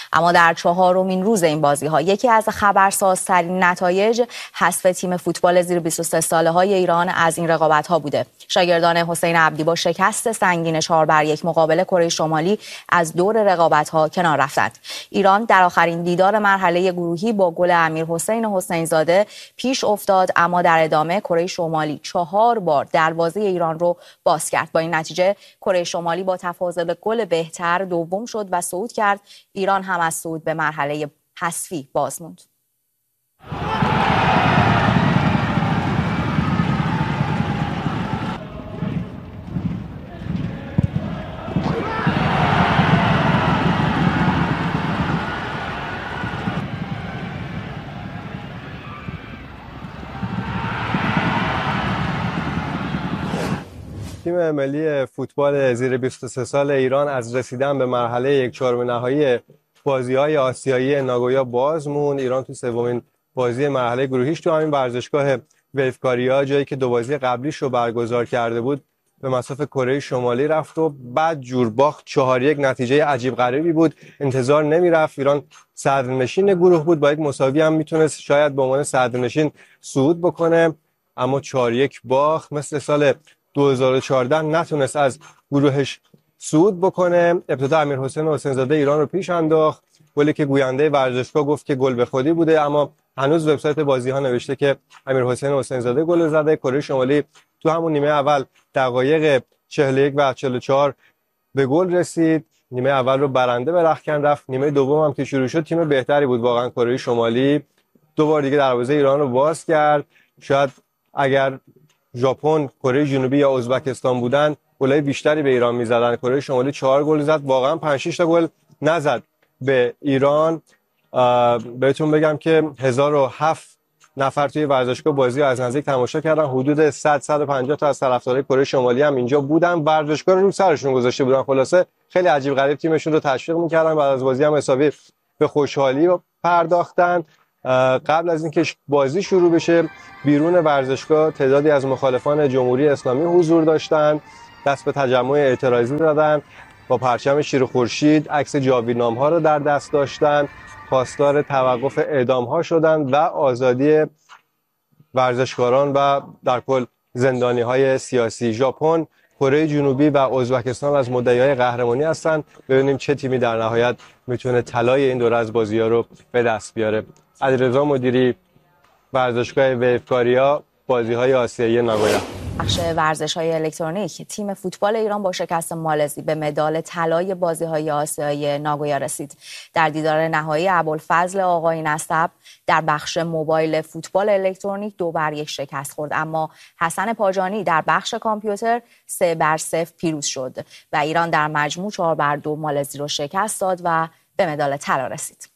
اما در چهارمین روز این بازی‌ها یکی از خبرسازترین نتایج حذف تیم فوتبال زیر 23 ساله‌های ایران از این رقابت‌ها بوده. شاگردان حسین عبدی با شکست سنگین 4-1 مقابل کره شمالی از دور رقابت‌ها کنار رفتند. ایران در آخرین دیدار مرحله گروهی با گل امیرحسین حسین‌زاده پیش افتاد، اما در ادامه کره شمالی 4 بار دروازه ایران رو باز کرد. با این نتیجه کره شمالی با تفاضل گل بهتر دوم شد و صعود کرد. ایران هم از صعود به مرحله حذفی باز موند. تیم ملی فوتبال زیر 23 سال ایران از رسیدن به مرحله 1/4 نهایی بازی‌های آسیایی ناگویا باز موند. ایران تو سومین بازی مرحله گروهیش تو همین ورزشگاه ویفکاریا، جایی که 2 بازی قبلیش رو برگزار کرده بود، به مصاف کره شمالی رفت و بعد جور باخت. 4-1 نتیجه عجیب غریبی بود، انتظار نمیرفت. ایران صدرنشین گروه بود، با یک مساوی هم میتونست شاید به عنوان صدرنشین صعود بکنه، اما 4-1 باخت. مثل سال 2014 نتونست از گروهش صعود بکنه. ابتدا امیرحسین حسین‌زاده ایران رو پیش انداخت، گلی که گوینده ورزشگاه گفت که گل به خودی بوده، اما هنوز وبسایت بازی‌ها نوشته که امیرحسین حسین‌زاده گل زده. کره شمالی تو همون نیمه اول دقایق 41 و 44 به گل رسید. نیمه اول رو برنده به رختکن رفت. نیمه دوم هم که شروع شد تیم بهتری بود واقعا کره شمالی. 2 بار دیگه دروازه ایران رو باز کرد. شاید اگر ژاپن، کره جنوبی یا ازبکستان بودن گلای بیشتری به ایران میزدن. کره شمالی 4 گل زد، واقعا 5-6 تا گل نزد به ایران. بهتون بگم که 1007 نفر توی ورزشگاه بازی رو از نزدیک تماشا کردن. حدود 100-150 تا از طرفدارای کره شمالی هم اینجا بودن، ورزشگاه رو سرشون گذاشته بودن. خلاصه خیلی عجیب غریب تیمشون رو تشویق می‌کردن. بعد از بازی هم حسابی به خوشحالی پرداختن. قبل از اینکه بازی شروع بشه بیرون ورزشگاه تعدادی از مخالفان جمهوری اسلامی حضور داشتن، دست به تجمع اعتراضی زدن، با پرچم شیر خورشید عکس جاویدنامه‌ها رو در دست داشتن، خواستار توقف اعدام‌ها شدند و آزادی ورزشکاران و در کل زندانی‌های سیاسی. ژاپن، کره جنوبی و ازبکستان از مدعیای قهرمانی هستند. ببینیم چه تیمی در نهایت میتونه طلای این دوره از بازی‌ها رو به دست بیاره. علیرضا مدیری، ورزشگاه ویفکاریا، بازی‌های آسیایی ناگویا. بخش ورزش‌های الکترونیک، تیم فوتبال ایران با شکست مالزی به مدال طلای بازی‌های آسیایی ناگویا رسید. در دیدار نهایی ابوالفضل آقای نسب در بخش موبایل فوتبال الکترونیک 2-1 شکست خورد، اما حسن پاجانی در بخش کامپیوتر 3-0 پیروز شد و ایران در مجموع 4-2 مالزی رو شکست داد و به مدال طلا رسید.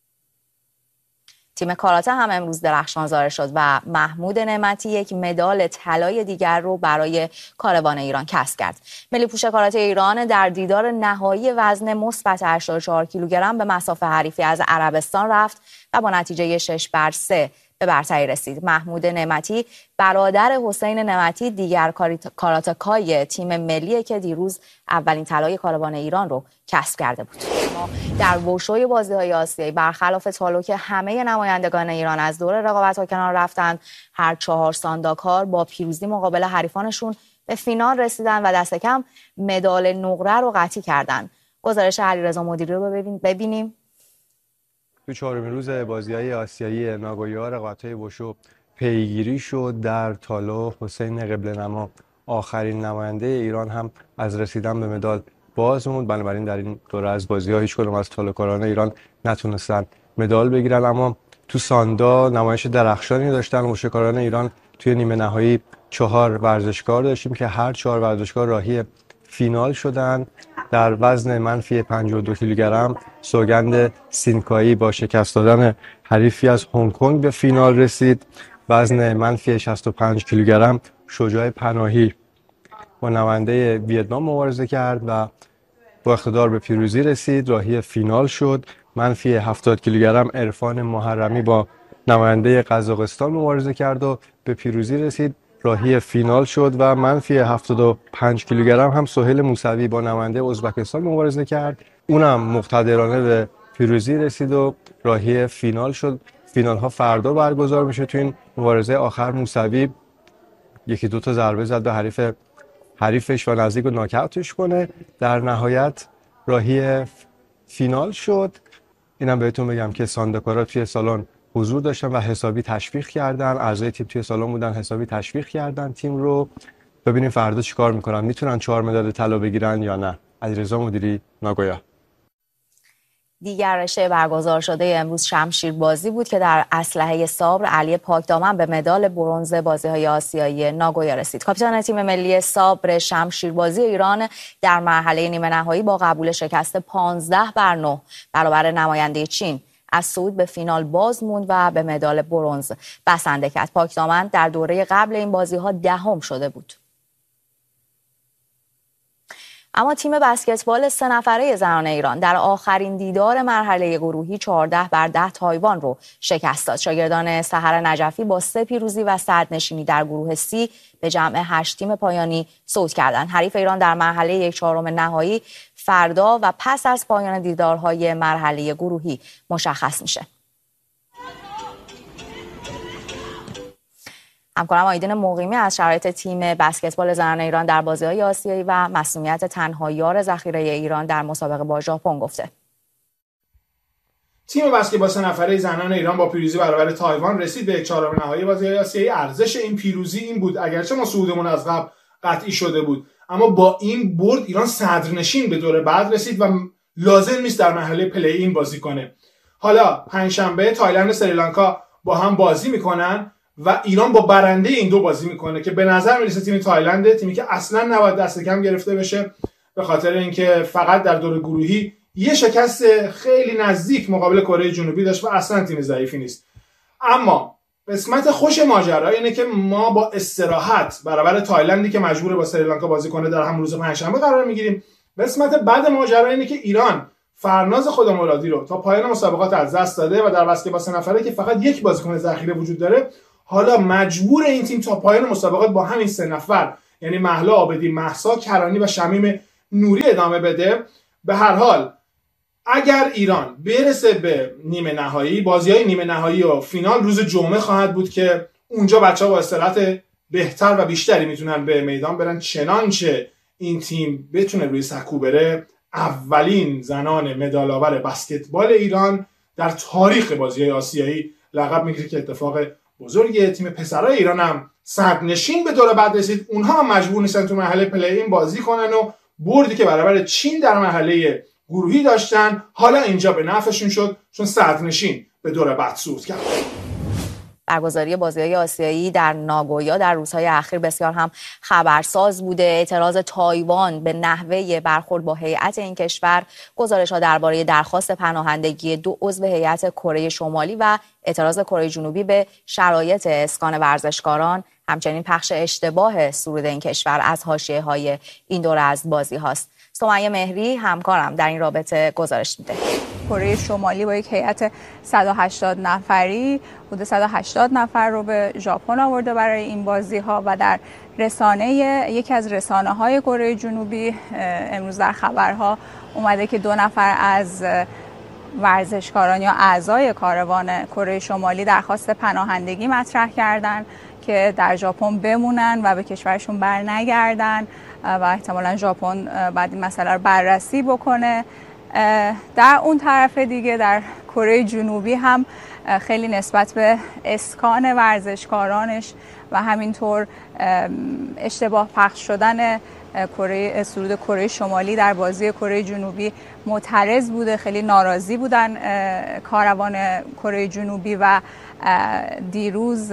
تیم کاراته هم امروز درخشان ظاهر شد و محمود نعمتی یک مدال طلای دیگر رو برای کاروان ایران کسب کرد. ملی پوش کاراته ایران در دیدار نهایی وزن مثبت 84 کیلوگرم به مصاف حریفی از عربستان رفت و با نتیجه 6-3 به برتری رسید. محمود نعمتی برادر حسین نعمتی دیگر کاراتکای تیم ملیه که دیروز اولین طلای کاروان ایران رو کسب کرده بود. در وشوی بازی‌های آسیایی برخلاف تالو که همه نمایندگان ایران از دور رقابت‌ها کنار رفتن، هر 4 سانداکار با پیروزی مقابل حریفانشون به فینال رسیدن و دست کم مدال نقره رو قطعی کردن. گزارش علیرضا مدیری رو ببینیم. تو 4مین روز بازی‌های آسیایی ناگویا رقابت‌های وشو پیگیری شد. در تالو حسین قبله‌نما آخرین نماینده ایران هم از رسیدن به مدال باز موند. بنابراین در این دوره از بازی‌ها هیچ کدوم از تالوکاران ایران نتونستن مدال بگیرن، اما تو ساندا نمایش درخشانی داشتن وشوکاران ایران. توی نیمه نهایی 4 ورزشکار داشتیم که هر 4 ورزشکار راهی فینال شدن. در وزن منفی 52 کیلوگرم سوگند سینکایی با شکست دادن حریفی از هنگ کنگ به فینال رسید. وزن منفی 65 کیلوگرم شجاع پناهی با نماینده ویتنام مبارزه کرد و با اقتدار به پیروزی رسید، راهی فینال شد. منفی 70 کیلوگرم عرفان محرمی با نماینده قزاقستان مبارزه کرد و به پیروزی رسید، راهی فینال شد. و منفی 75 کیلوگرم هم سهیل موسوی با نماینده ازبکستان مبارزه کرد، اونم مقتدرانه به پیروزی رسید و راهی فینال شد. فینال ها فردا برگزار میشه. تو این مبارزه آخر موسوی یکی دو تا ضربه زد به حریفش و نزدیک رو ناکاوتش کنه. در نهایت راهی فینال شد. اینم بهتون بگم که ساندکارا توی سالن حضور داشتن و حسابی تشویق کردن. اعضای تیم توی سالن بودن، حسابی تشویق کردن تیم رو. ببینیم فردا چیکار میکنن، میتونن 4 مدال طلا بگیرن یا نه. علیرضا مدیری، ناگویا. دیگر رشته برگزار شده امروز شمشیربازی بود که در اسلحه صابر علی پاکدامن به مدال برنز بازی‌های آسیایی ناگویا رسید. کاپیتان تیم ملی صابر شمشیربازی ایران در مرحله نیمه نهایی با قبول شکست 15-9 برابر نماینده چین از صعود به فینال باز موند و به مدال برنز بسنده کرد. پاکدامن در دوره قبل این بازی‌ها دهم شده بود. اما تیم بسکتبال 3 نفره زنان ایران در آخرین دیدار مرحله گروهی 14-10 تایوان رو شکست داد. شاگردان سحر نجفی با 3 پیروزی و صدرنشینی در گروه C به جمع 8 تیم پایانی صعود کردند. حریف ایران در مرحله 1/4 نهایی فردا و پس از پایان دیدارهای مرحله گروهی مشخص میشه. همکارم آیدین مقیمی از شرایط تیم بسکتبال زنان ایران در بازی‌های آسیایی و مسئولیت تنها یار ذخیره ایران در مسابقه با ژاپن گفته. تیم بسکتبال 3 نفره زنان ایران با پیروزی برابر تایوان رسید به 1/4 نهایی بازی‌های آسیایی. ارزش این پیروزی این بود، اگرچه ما صعودمون از قبل قطعی شده بود، اما با این برد ایران صدرنشین به دور بعد رسید و لازم نیست در مرحله پلی این بازی کنه. حالا پنجشنبه تایلند و سریلانکا با هم بازی میکنن و ایران با برنده این دو بازی میکنه که به نظر میرسه تیم تایلند، تیمی که اصلا نباید دست کم گرفته بشه به خاطر اینکه فقط در دور گروهی یه شکست خیلی نزدیک مقابل کره جنوبی داشت و اصلا تیم ضعیفی نیست. اما قسمت خوش ماجرا اینه که ما با استراحت برابر تایلندی که مجبور با سریلانکا بازی کنه در همون روز پنجشنبه قرار میگیریم. قسمت بعد ماجرا اینه که ایران فرناز خودمرادی رو تا پایان مسابقات از دست داده و در بسکتبال 3 نفره که فقط یک بازیکن ذخیره وجود داره، حالا مجبور این تیم تا پایان مسابقات با همین 3 نفر یعنی مهلا عابدی، مهسا کرانی و شمیم نوری ادامه بده. به هر حال اگر ایران برسه به نیمه نهایی، بازی‌های نیمه نهایی و فینال روز جمعه خواهد بود که اونجا بچه‌ها با استراحت بهتر و بیشتری میتونن به میدان برن، چنانچه این تیم بتونه روی سکو بره. اولین زنان مدال‌آور بسکتبال ایران در تاریخ بازی‌های آسیایی لقب میگیره که اتفاق بزرگیه. تیم پسرای ایران هم صدرنشین به دور بعد رسید. اونها هم مجبور نیستن تو مرحله پلی این بازی کنن و بردی که برابر چین در مرحله گروهی داشتن حالا اینجا به نفعشون شد چون صدرنشین به دور بعد صعود کرد. برگزاری بازی‌های آسیایی در ناگویا در روزهای اخیر بسیار هم خبرساز بوده. اعتراض تایوان به نحوه برخورد با هیئت این کشور، گزارش‌ها درباره درخواست پناهندگی 2 عضو هیئت کره شمالی و اعتراض کره جنوبی به شرایط اسکان ورزشکاران، همچنین پخش اشتباه سرود این کشور از حاشیه‌های این دوره از بازی هاست. سمیه مهری همکارم در این رابطه گزارش میده. کره شمالی با یک هیئت 180 نفری حدود 180 نفر رو به ژاپن آورده برای این بازی ها و در یکی از رسانه های کره جنوبی امروز در خبرها اومده که 2 نفر از ورزشکاران یا اعضای کاروان کره شمالی درخواست پناهندگی مطرح کردن که در ژاپن بمونن و به کشورشون بر نگردن و احتمالاً ژاپن بعد این مسئله رو بررسی بکنه. در اون طرف دیگه در کره جنوبی هم خیلی نسبت به اسکان ورزشکارانش و همینطور اشتباه پخش شدن سرود کره شمالی در بازی کره جنوبی معترض بوده، خیلی ناراضی بودن کاروان کره جنوبی و دیروز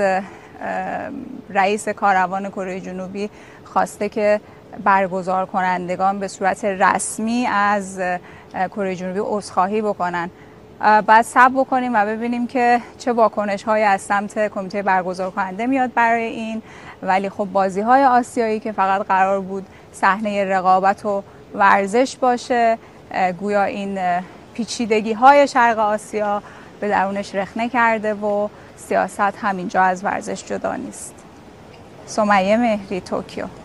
رئیس کاروان کره جنوبی خواسته که برگزار کنندگان به صورت رسمی از کره جنوبی عذرخواهی بکنن. بعد صبر بکنیم و ببینیم که چه واکنش‌هایی از سمت کمیته برگزار کننده میاد برای این. ولی خب بازی‌های آسیایی که فقط قرار بود صحنه رقابت و ورزش باشه، گویا این پیچیدگی‌های شرق آسیا به درونش رخنه کرده و سیاست همینجا از ورزش جدا نیست. سمیه مهری، توکیو.